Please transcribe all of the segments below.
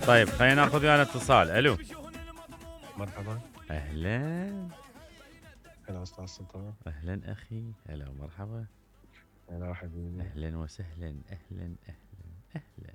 طيب خلينا ناخذ ويانا اتصال. الو. مرحبا. اهلا. هلا استاذ سلطان. اهلا اخي. هلا ومرحبا. هلا حبيبي. اهلا وسهلا. اهلا اهلا اهلا.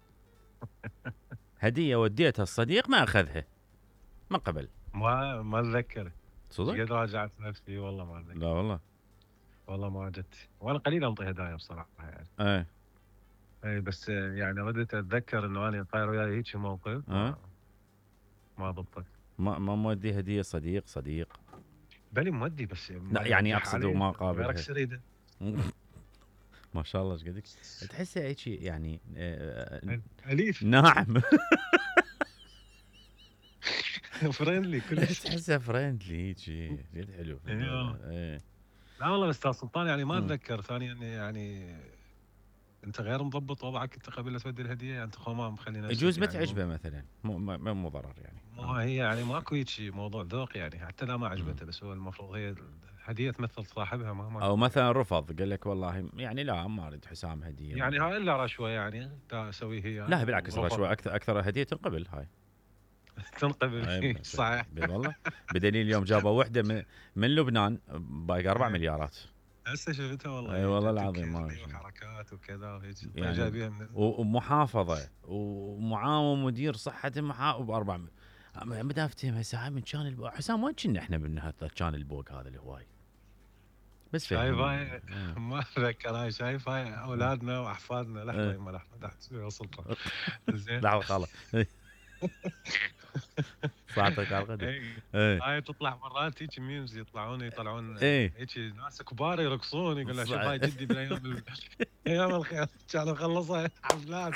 هديه وديتها الصديق ما اخذها من قبل. ما اتذكر. صدق؟ قد راجعت نفسي والله ما اتذكر. لا والله. والله ما وجدت، وانا قليل انطي هدايا بصراحه يعني. ايه اي بس يعني ردت اتذكر انه انا طاير وياي هيك موقف ما ضبطت. ما مودي هديه صديق. بلي مودي بس لا يعني اقصد وما غيرك قابلها. سريده. ما شاء الله ايش قدك تحسه هيك يعني اليف. ناعم. فريندلي كلش. تحسه فريندلي هيك جد حلو. ايه. لا والله استاذ سلطان يعني ما اتذكر. ثانيا يعني انت غير مضبط وضعك انت قبل لا تودي الهديه، يعني انت ما مخلي نفسك يجوز ما يعني تعجبه مثلا مو ضرر يعني. مو هي يعني ماكو هيك موضوع ذوق يعني، حتى لا ما عجبته بس هو المفروض هي الهديه تمثل صاحبها ما او مثلا رفض قال لك والله يعني لا ما اريد حسام هديه يعني هاي الا رشوه يعني اسوي هي. لا بالعكس رشوه اكثر هديه تنقبل هاي. تنقبل. صحيح والله بدليل اليوم جابوا وحده من لبنان باقي 4 مليارات. هسه شفتها والله. اي والله العظيم ما وحركات وكذا وهيك يعني جايبيها من ومحافظه ومعاون مدير صحه ب4 ما افتهم هسه هاي من كان حسام وين كنا احنا من هذا كان البوق هذا اللي هواي بس شايف هاي ما اتذكر. هاي شايف هاي اولادنا واحفادنا. لحظه يما لحظه وصلت. زين لحظه خلاص. صعتك على الغداء. هاي تطلع مرات هيك ميمز يطلعون هيك ناس كبار يرقصون يقول لها شوف هاي جدي بالايام ايام الخير كانوا خلصوا حفلات.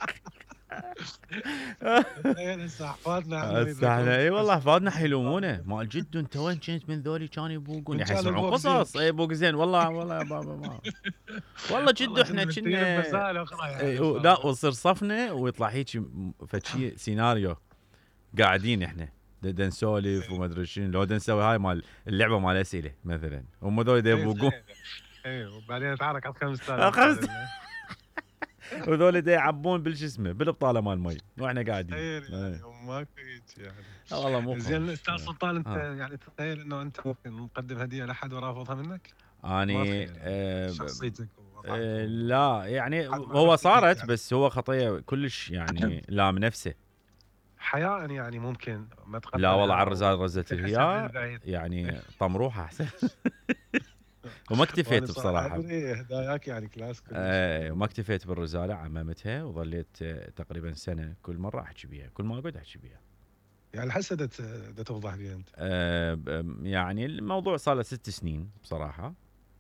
هسه احفادنا احنا اي والله احفادنا حيلومونه مال جد انت وين كنت من ذولي كانوا يبوقون يسمعون قصص. اي بوق زين والله يا بابا ما والله جد احنا كنا لا وصير صفنا ويطلع هيك فشي سيناريو قاعدين احنا دا نسولف وما ادري شنو لو دا نسوي هاي مال اللعبه مال اسئله مثلا هم ذول دا يبوقون. اي وبعدين نتعارك على 5000 وذول دا يعبون بالش اسمه بالبطاله مال المي واحنا قاعدين. ماكو هيك يعني. والله مو زين استاذ سلطان انت يعني تتخيل انه انت ممكن مقدم هديه لحد ورافضها منك؟ اني شخصيتك لا يعني هو صارت بس هو خطيه كلش يعني لام نفسه حياء يعني ممكن ما تقبل. لا والله على الرزال رزت الهياء يعني طمروحه احسن. وما اكتفيت بصراحه. هداياك يعني كلاس وما اكتفيت بالرزاله عممتها وظليت تقريبا سنه كل مره احكي بيها كل ما اقعد احكي بيها. يعني هسه دا توضح لي انت. يعني الموضوع صار له 6 سنين بصراحه.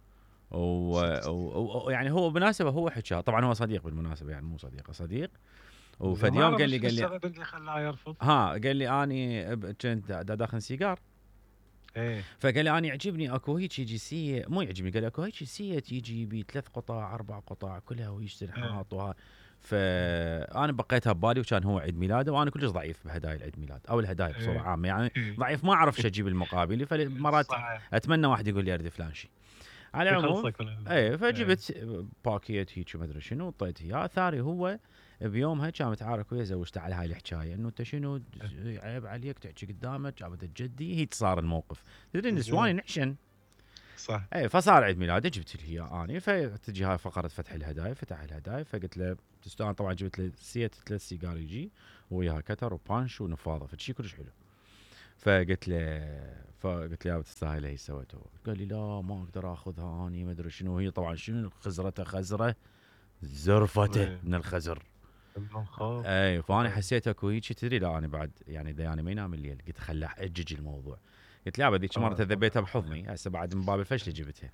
ويعني هو بالمناسبه هو حكاها طبعا هو صديق بالمناسبه يعني مو صديق. وفد يوم قال لي السبب اللي خلاه يرفض. قال لي اني كنت داخل سيجار. ايه فقال لي انا يعجبني اكو هيك جنسيه مو يعجبني قال اكو هيك جنسيه تيجي ب3 قطع 4 قطع كلها ويشتري حاط وها. فانا بقيتها ببالي وكان هو عيد ميلاده وانا كلش ضعيف بهدايا العيد ميلاد او الهدايا بصوره عامه يعني ضعيف ما اعرف شو اجيب المقابل فمرات اتمنى واحد يقول لي اريد فلان شيء على العموم. فجبت باكيت هيك ما ادري شنو وطيت اياه. ثاري هو بيومها كان متعارك وياه زوجته على هاي الحكايه انه انت شنو عيب عليك تحكي قدامك جابت جدي هيك صار الموقف. تدري نسواني نحشن صح. فصار عيد ميلاده جبت له اياه اني فتجي هاي فقره فتح الهدايا فتح الهدايا فقلت له تستانس طبعا جبت له 3 سيجار يجي وياها كتر وبانش ونفاضه فشي كلش حلو. فقلت له يا تستاهل هي سويته. قال لي لا ما اقدر اخذها اني ما ادري شنو. هي طبعا شنو خزرته خزره زرفته من الخزر. اي فانا حسيت اكو هيك تدري لا انا بعد يعني دياني ما ينام الليل قلت خله اجج الموضوع. قلت لا ذيك مره ذبيتها بحضني هسه بعد من باب الفشل جبتها.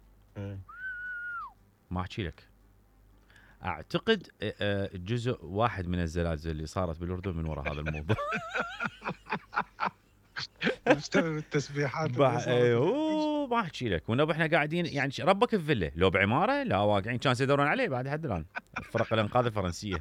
ما احكي لك اعتقد جزء واحد من الزلازل اللي صارت بالاردن من وراء هذا الموضوع. مستوعب التسبيحات ما احكي لك ونبو احنا قاعدين يعني ربك بفله لو بعماره لا واقعين كان يدورون عليه بعد حد الان فرق الانقاذ الفرنسيه.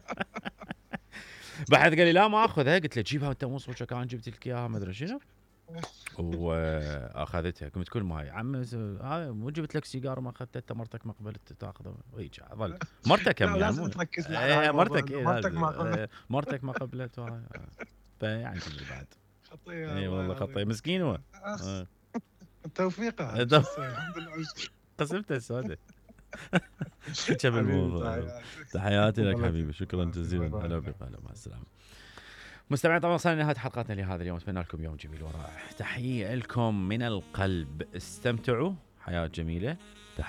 بعد قال لي لا ما اخذها. قلت له جيبها انت مو صوتك كان جبت لك اياها ما ادري شنو. واخذتها قمت كل ما هي عم هذا مو جبت لك سيجار ما اخذته انت مرتك ما قبلت تاخذه وهيك ظل مرتك هم لازم تركز على هاي مرتك مرتك ما قبلت. مرتك ما قبلت فيعني كذي بعد خطيه اي والله خطيه مسكين هو التوفيق الحمد لله قسمته السوداء. كمل الموضوع. تحياتي لك حبيبي شكرا جزيلا. هلا بك هلا مع السلامه. مستمعين طبعا وصلنا لنهايه حلقتنا لهذا اليوم اتمنى لكم يوم جميل ورائع. تحيه لكم من القلب استمتعوا حياه جميله